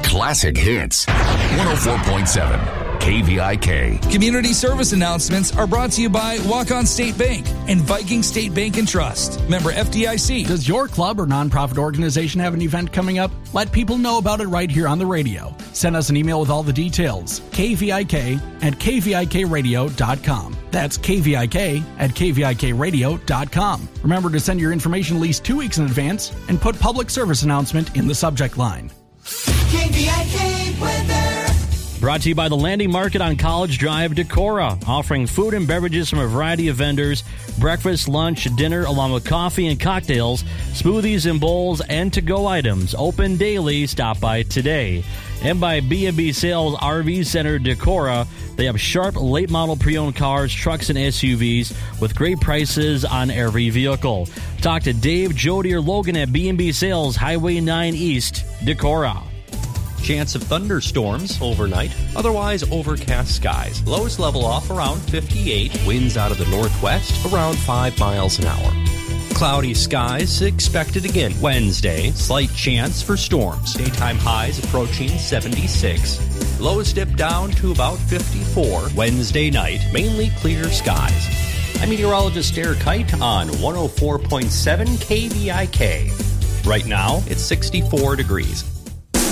classic hits. 104.7 KVIK. Community service announcements are brought to you by Walk-On State Bank and Viking State Bank and Trust. Member FDIC. Does your club or nonprofit organization have an event coming up? Let people know about it right here on the radio. Send us an email with all the details. KVIK@KVIKradio.com. That's KVIK@KVIKradio.com. Remember to send your information at least 2 weeks in advance and put public service announcement in the subject line. KVIK weather. Brought to you by the Landing Market on College Drive, Decorah, offering food and beverages from a variety of vendors, breakfast, lunch, dinner, along with coffee and cocktails, smoothies and bowls, and to-go items. Open daily. Stop by today. And by B&B Sales RV Center, Decorah. They have sharp, late-model pre-owned cars, trucks, and SUVs with great prices on every vehicle. Talk to Dave, Jody, or Logan at B&B Sales, Highway 9 East, Decorah. Chance of thunderstorms overnight, otherwise overcast skies. Lows level off around 58, winds out of the northwest around 5 miles an hour. Cloudy skies expected again Wednesday, slight chance for storms. Daytime highs approaching 76. Lows dip down to about 54. Wednesday night, mainly clear skies. I'm meteorologist Derek Kite on 104.7 KVIK. Right now, it's 64 degrees.